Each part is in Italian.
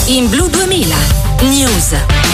in Blu 2000 News.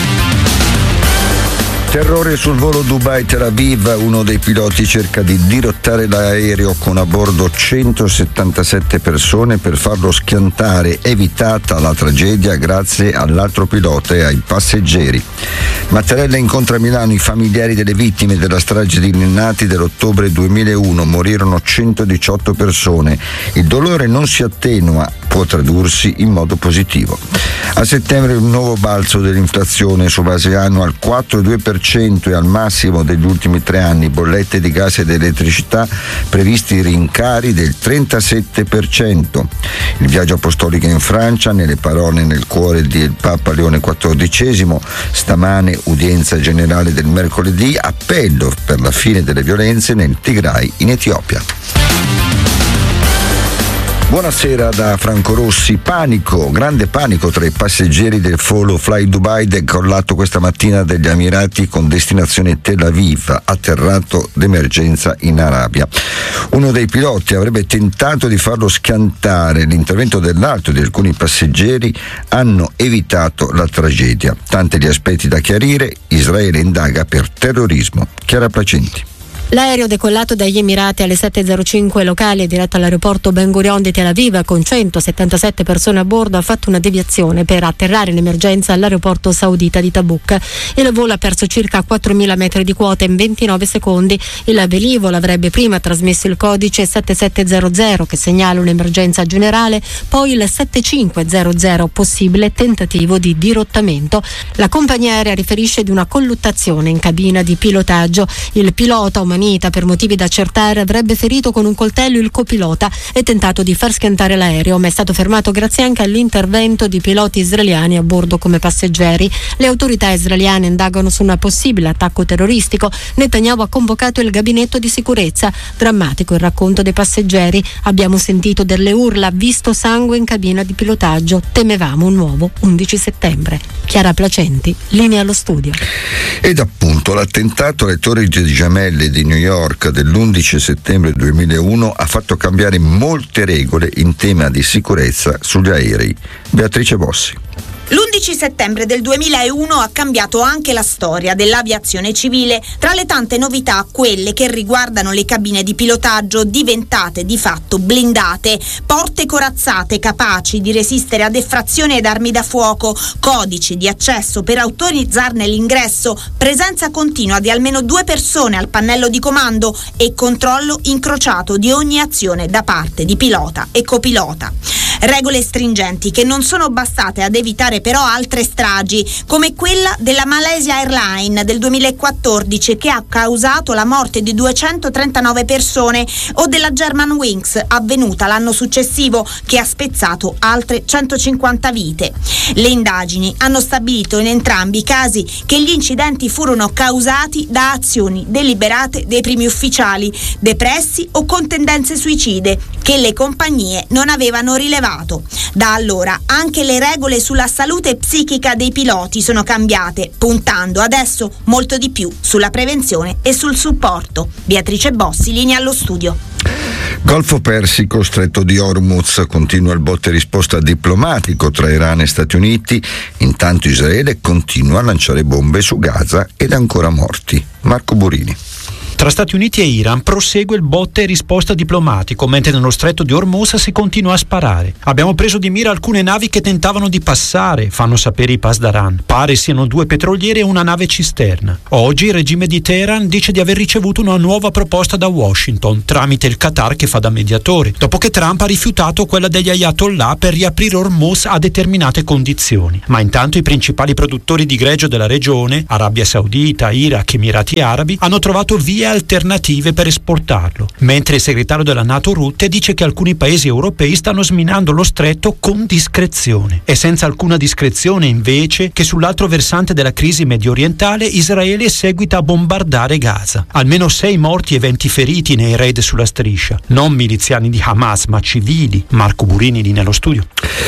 Terrore sul volo Dubai-Tel Aviv, uno dei piloti cerca di dirottare l'aereo con a bordo 177 persone per farlo schiantare, evitata la tragedia grazie all'altro pilota e ai passeggeri. Mattarella incontra a Milano i familiari delle vittime della strage di Linnati dell'ottobre 2001, morirono 118 persone. Il dolore non si attenua, può tradursi in modo positivo. A settembre un nuovo balzo dell'inflazione su base annua al 4,2% e al massimo degli ultimi 3 anni, bollette di gas ed elettricità, previsti rincari del 37%. Il viaggio apostolico in Francia, nelle parole nel cuore del Papa Leone XIV, stamane udienza generale del mercoledì, appello per la fine delle violenze nel Tigray in Etiopia. Buonasera da Franco Rossi. Grande panico tra i passeggeri del volo Fly Dubai decollato questa mattina dagli Emirati con destinazione Tel Aviv, atterrato d'emergenza in Arabia. Uno dei piloti avrebbe tentato di farlo schiantare. L'intervento dell'altro e di alcuni passeggeri hanno evitato la tragedia. Tanti gli aspetti da chiarire. Israele indaga per terrorismo. Chiara Placenti. L'aereo decollato dagli Emirati alle 7.05 locali e diretto all'aeroporto Ben Gurion di Tel Aviv con 177 persone a bordo ha fatto una deviazione per atterrare in emergenza all'aeroporto saudita di Tabuk. Il volo ha perso circa 4.000 metri di quota in 29 secondi. Il velivolo avrebbe prima trasmesso il codice 7700 che segnala un'emergenza generale, poi il 7500 possibile tentativo di dirottamento. La compagnia aerea riferisce di una colluttazione in cabina di pilotaggio. Il pilota umanita per motivi da accertare avrebbe ferito con un coltello il copilota e tentato di far schiantare l'aereo, ma è stato fermato grazie anche all'intervento di piloti israeliani a bordo come passeggeri. Le autorità israeliane indagano su un possibile attacco terroristico. Netanyahu ha convocato il gabinetto di sicurezza. Drammatico il racconto dei passeggeri: abbiamo sentito delle urla, visto sangue in cabina di pilotaggio, temevamo un nuovo 11 settembre. Chiara Placenti, linea allo studio. Ed appunto l'attentato alle Torri Gemelle di New York dell'11 settembre 2001 ha fatto cambiare molte regole in tema di sicurezza sugli aerei. Beatrice Bossi. L'11 settembre del 2001 ha cambiato anche la storia dell'aviazione civile. Tra le tante novità, quelle che riguardano le cabine di pilotaggio diventate di fatto blindate, porte corazzate capaci di resistere ad effrazioni ed armi da fuoco, codici di accesso per autorizzarne l'ingresso, presenza continua di almeno 2 persone al pannello di comando e controllo incrociato di ogni azione da parte di pilota e copilota. Regole stringenti che non sono bastate ad evitare però altre stragi, come quella della Malaysia Airlines del 2014 che ha causato la morte di 239 persone, o della Germanwings avvenuta l'anno successivo che ha spezzato altre 150 vite. Le indagini hanno stabilito in entrambi i casi che gli incidenti furono causati da azioni deliberate dei primi ufficiali, depressi o con tendenze suicide, che le compagnie non avevano rilevato. Da allora anche le regole sulla salute psichica dei piloti sono cambiate, puntando adesso molto di più sulla prevenzione e sul supporto. Beatrice Bossi, linea allo studio. Golfo Persico, Stretto di Hormuz, continua il botte e risposta diplomatico tra Iran e Stati Uniti. Intanto Israele continua a lanciare bombe su Gaza ed ancora morti. Marco Burini. Tra Stati Uniti e Iran prosegue il botte e risposta diplomatico, mentre nello stretto di Hormuz si continua a sparare. Abbiamo preso di mira alcune navi che tentavano di passare, fanno sapere i Pasdaran. Pare siano 2 petroliere e una nave cisterna. Oggi il regime di Teheran dice di aver ricevuto una nuova proposta da Washington, tramite il Qatar che fa da mediatore, dopo che Trump ha rifiutato quella degli Ayatollah per riaprire Hormuz a determinate condizioni. Ma intanto i principali produttori di greggio della regione, Arabia Saudita, Iraq, Emirati Arabi, hanno trovato vie alternative per esportarlo, mentre il segretario della NATO Rutte dice che alcuni paesi europei stanno sminando lo stretto con discrezione. E senza alcuna discrezione invece che sull'altro versante della crisi medio orientale Israele seguita a bombardare Gaza. Almeno 6 morti e 20 feriti nei raid sulla striscia, non miliziani di Hamas ma civili. Marco Burini, lì nello studio.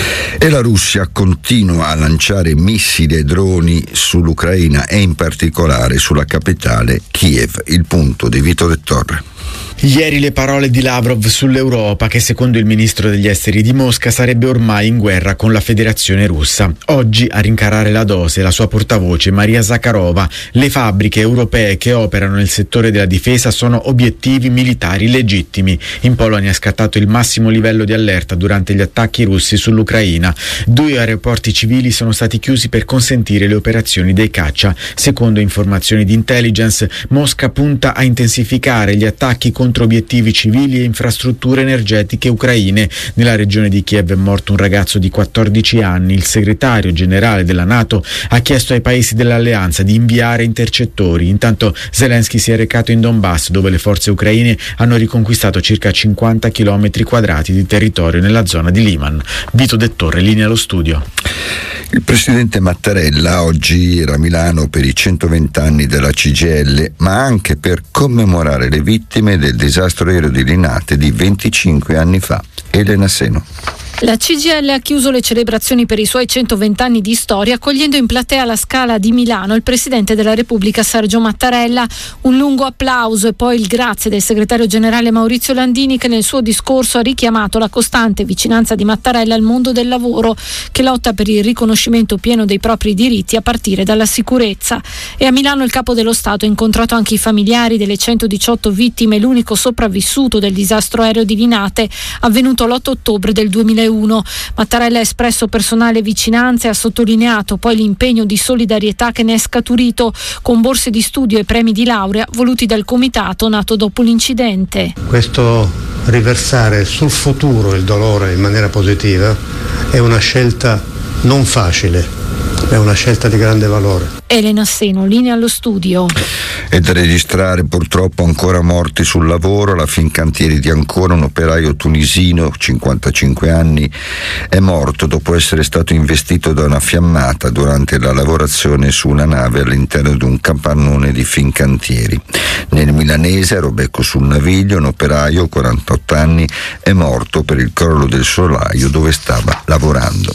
E la Russia continua a lanciare missili e droni sull'Ucraina e in particolare sulla capitale Kiev. Il punto di Vito De Torre. Ieri le parole di Lavrov sull'Europa, che secondo il ministro degli esteri di Mosca sarebbe ormai in guerra con la Federazione Russa. Oggi a rincarare la dose la sua portavoce Maria Zakharova. Le fabbriche europee che operano nel settore della difesa sono obiettivi militari legittimi. In Polonia è scattato il massimo livello di allerta durante gli attacchi russi sull'Ucraina. 2 aeroporti civili sono stati chiusi per consentire le operazioni dei caccia. Secondo informazioni di intelligence, Mosca punta a intensificare gli attacchi contro obiettivi civili e infrastrutture energetiche ucraine. Nella regione di Kiev è morto un ragazzo di 14 anni. Il segretario generale della NATO ha chiesto ai paesi dell'alleanza di inviare intercettori. Intanto Zelensky si è recato in Donbass, dove le forze ucraine hanno riconquistato circa 50 km quadrati di territorio nella zona di Liman. Vito Dettorre, linea allo studio. Il presidente Mattarella oggi era a Milano per i 120 anni della CGIL, ma anche per commemorare le vittime del disastro aereo di Linate di 25 anni fa. Elena Seno. La CGIL ha chiuso le celebrazioni per i suoi 120 anni di storia, accogliendo in platea alla Scala di Milano il Presidente della Repubblica Sergio Mattarella. Un lungo applauso e poi il grazie del segretario generale Maurizio Landini, che nel suo discorso ha richiamato la costante vicinanza di Mattarella al mondo del lavoro, che lotta per il riconoscimento pieno dei propri diritti a partire dalla sicurezza. E a Milano il Capo dello Stato ha incontrato anche i familiari delle 118 vittime, l'unico sopravvissuto del disastro aereo di Linate avvenuto l'8 ottobre del 2001. Mattarella ha espresso personale vicinanza e ha sottolineato poi l'impegno di solidarietà che ne è scaturito, con borse di studio e premi di laurea voluti dal comitato nato dopo l'incidente. Questo riversare sul futuro il dolore in maniera positiva è una scelta non facile, è una scelta di grande valore. Elena Seno, linea allo studio. È da registrare purtroppo ancora morti sul lavoro. La Fincantieri di Ancona, un operaio tunisino, 55 anni, è morto dopo essere stato investito da una fiammata durante la lavorazione su una nave all'interno di un capannone di Fincantieri. Nel milanese, a Robecco sul Naviglio, un operaio, 48 anni, è morto per il crollo del solaio dove stava lavorando.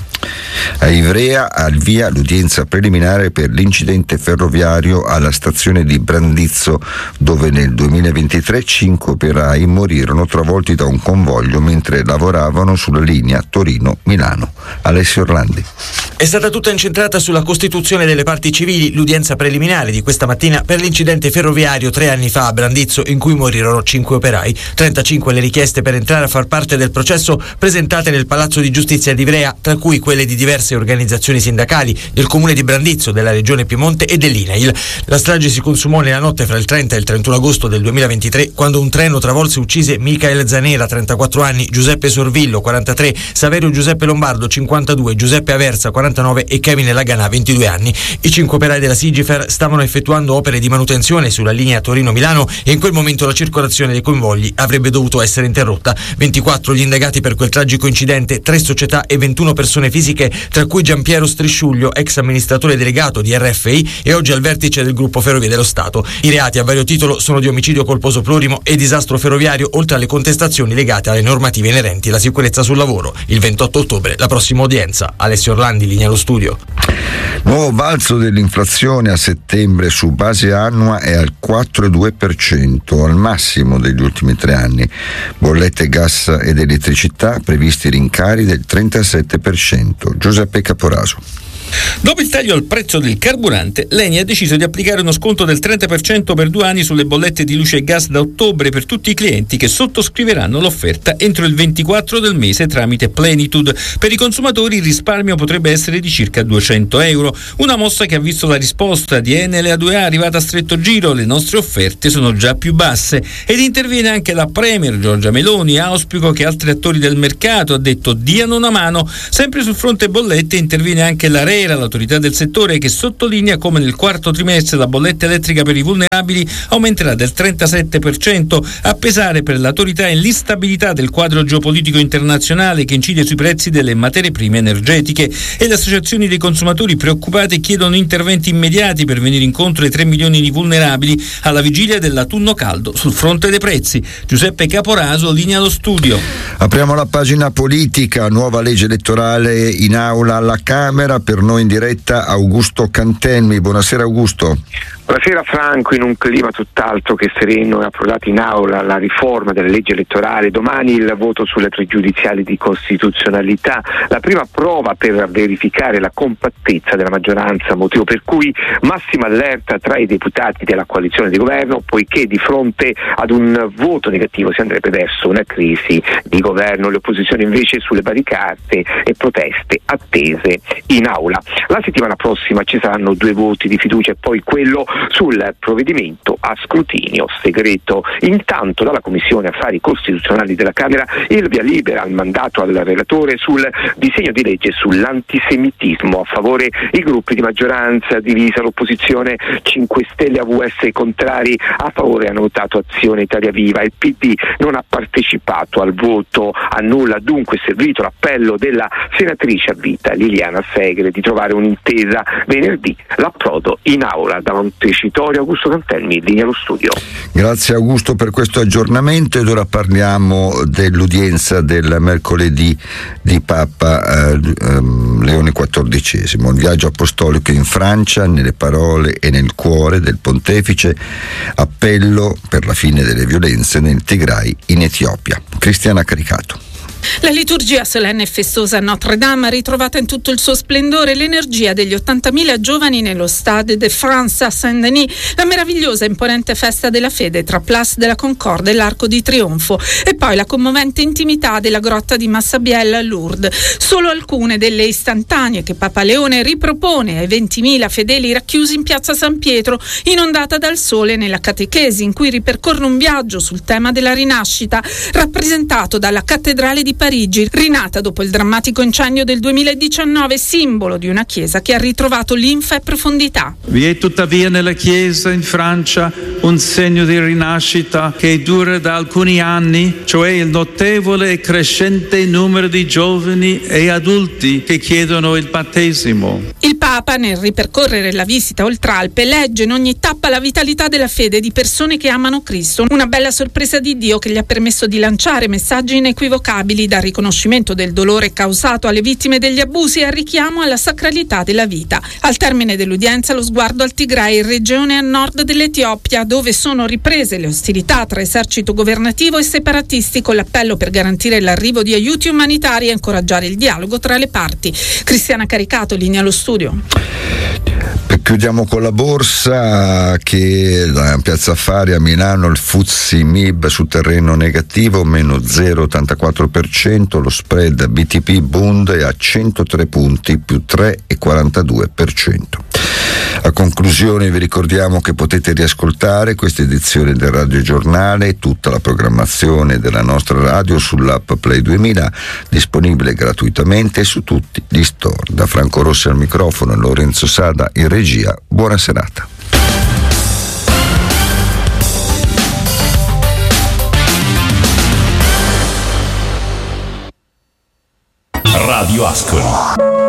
A Ivrea al via l'udienza preliminare per l'incidente ferroviario alla stazione di Brandizzo, dove nel 2023 5 operai morirono travolti da un convoglio mentre lavoravano sulla linea Torino-Milano. Alessio Orlandi. È stata tutta incentrata sulla costituzione delle parti civili l'udienza preliminare di questa mattina per l'incidente ferroviario 3 anni fa a Brandizzo, in cui morirono 5 operai. 35 le richieste per entrare a far parte del processo presentate nel Palazzo di Giustizia di Ivrea, tra cui quelle di diverse organizzazioni sindacali del comune di Brandizzo, della regione Piemonte e dell'INAIL. La strage si consumò nella notte fra il 30 e il 31 agosto del 2023, quando un treno travolse e uccise Michael Zanera, 34 anni, Giuseppe Sorvillo, 43, Saverio Giuseppe Lombardo, 52, Giuseppe Aversa, 49 e Kevin Lagana, 22 anni. I 5 operai della Sigifer stavano effettuando opere di manutenzione sulla linea Torino-Milano e in quel momento la circolazione dei convogli avrebbe dovuto essere interrotta. 24 gli indagati per quel tragico incidente, 3 società e 21 persone fisiche, tra cui Giampiero Strisciuglio, ex amministratore delegato di RFI e oggi al vertice del gruppo Ferrovie dello Stato. I reati a vario titolo sono di omicidio colposo plurimo e disastro ferroviario, oltre alle contestazioni legate alle normative inerenti alla sicurezza sul lavoro. Il 28 ottobre la prossima udienza. Alessio Orlandi, linea allo studio. Nuovo balzo dell'inflazione a settembre su base annua è al 4,2%, al massimo degli ultimi 3 anni. Bollette gas ed elettricità, previsti rincari del 37%. Giuseppe Caporaso. Dopo il taglio al prezzo del carburante, l'ENI ha deciso di applicare uno sconto del 30% per 2 anni sulle bollette di luce e gas da ottobre per tutti i clienti che sottoscriveranno l'offerta entro il 24 del mese tramite Plenitude. Per i consumatori il risparmio potrebbe essere di circa 200 euro, una mossa che ha visto la risposta di Enel e A2A arrivata a stretto giro: le nostre offerte sono già più basse. Ed interviene anche la Premier Giorgia Meloni: auspico che altri attori del mercato, ha detto, diano una mano. Sempre sul fronte bollette interviene anche la l'autorità del settore, che sottolinea come nel quarto trimestre la bolletta elettrica per i vulnerabili aumenterà del 37%. A pesare per l'autorità è l'instabilità del quadro geopolitico internazionale che incide sui prezzi delle materie prime energetiche, e le associazioni dei consumatori preoccupate chiedono interventi immediati per venire incontro ai 3 milioni di vulnerabili alla vigilia dell'autunno caldo sul fronte dei prezzi. Giuseppe Caporaso, linea allo studio. Apriamo la pagina politica. Nuova legge elettorale in aula alla Camera. Per noi in diretta Augusto Cantelmi. Buonasera Augusto. Buonasera Franco, in un clima tutt'altro che sereno è approdata in aula la riforma della legge elettorale. Domani il voto sulle pregiudiziali di costituzionalità, la prima prova per verificare la compattezza della maggioranza, motivo per cui massima allerta tra i deputati della coalizione di governo, poiché di fronte ad un voto negativo si andrebbe verso una crisi di governo. Le opposizioni invece sulle barricate e proteste attese in aula. La settimana prossima ci saranno 2 voti di fiducia e poi quello sul provvedimento a scrutinio segreto. Intanto dalla Commissione Affari Costituzionali della Camera il via libera al mandato al relatore sul disegno di legge sull'antisemitismo. A favore i gruppi di maggioranza, divisa l'opposizione, 5 Stelle e AVS contrari, a favore hanno votato Azione Italia Viva. Il PD non ha partecipato al voto, a nulla dunque è servito l'appello della senatrice a vita Liliana Segre di trovare un'intesa. Venerdì l'approdo in aula da Montecitorio. Augusto Cantelmi, linea allo studio. Grazie Augusto per questo aggiornamento, ed ora parliamo dell'udienza del mercoledì di Papa Leone XIV, il viaggio apostolico in Francia, nelle parole e nel cuore del pontefice, appello per la fine delle violenze nel Tigray in Etiopia. Cristiana Caricato. La liturgia solenne e festosa a Notre Dame ha ritrovata in tutto il suo splendore l'energia degli 80.000 giovani nello Stade de France a Saint-Denis, la meravigliosa e imponente festa della fede tra Place de la Concorde e l'Arco di Trionfo, e poi la commovente intimità della grotta di Massabielle a Lourdes. Solo alcune delle istantanee che Papa Leone ripropone ai 20.000 fedeli racchiusi in piazza San Pietro, inondata dal sole nella catechesi, in cui ripercorre un viaggio sul tema della rinascita, rappresentato dalla cattedrale di Parigi, rinata dopo il drammatico incendio del 2019, simbolo di una chiesa che ha ritrovato linfa e profondità. Vi è tuttavia nella chiesa in Francia un segno di rinascita che dura da alcuni anni, cioè il notevole e crescente numero di giovani e adulti che chiedono il battesimo. Il Papa, nel ripercorrere la visita oltralpe, legge in ogni tappa la vitalità della fede di persone che amano Cristo, una bella sorpresa di Dio che gli ha permesso di lanciare messaggi inequivocabili, dal riconoscimento del dolore causato alle vittime degli abusi al richiamo alla sacralità della vita. Al termine dell'udienza lo sguardo al Tigray, regione a nord dell'Etiopia, dove sono riprese le ostilità tra esercito governativo e separatisti, con l'appello per garantire l'arrivo di aiuti umanitari e incoraggiare il dialogo tra le parti. Cristiana Caricato, linea allo studio. Chiudiamo con la borsa, che da Piazza Affari a Milano il FTSE MIB su terreno negativo, meno 0,84%, lo spread BTP Bund è a 103 punti, più 3,42%. A conclusione vi ricordiamo che potete riascoltare questa edizione del Radio Giornale e tutta la programmazione della nostra radio sull'app Play 2000, disponibile gratuitamente su tutti gli store. Da Franco Rossi al microfono e Lorenzo Sada in regia. Buona serata. Radio Ascoli.